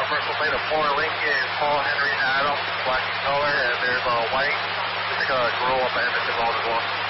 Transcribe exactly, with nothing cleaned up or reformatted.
commercial plate of Ford Lincoln, Paul Henry Adams, black in color, and there's a white. I think a girl up at the end of the